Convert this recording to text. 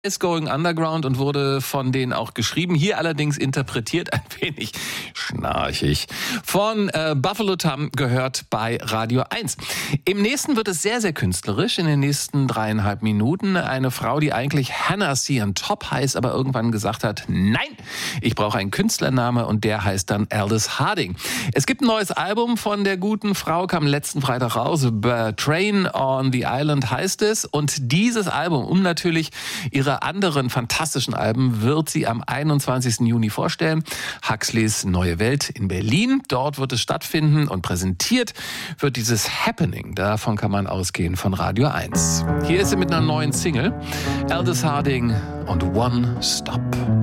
Ist Going Underground und wurde von denen auch geschrieben, hier allerdings interpretiert ein wenig schnarchig. Von Buffalo Tom gehört bei Radio 1. Im nächsten wird es sehr, sehr künstlerisch. In den nächsten 3,5 Minuten eine Frau, die eigentlich Hannah Cian Top heißt, aber irgendwann gesagt hat, nein, ich brauche einen Künstlername und der heißt dann Aldous Harding. Es gibt ein neues Album von der guten Frau, kam letzten Freitag raus, Train on the Island heißt es, und dieses Album, um natürlich ihre anderen fantastischen Alben, wird sie am 21. Juni vorstellen. Huxleys Neue Welt in Berlin. Dort wird es stattfinden und präsentiert wird dieses Happening. Davon kann man ausgehen von Radio 1. Hier ist sie mit einer neuen Single. Aldous Harding und One Stop.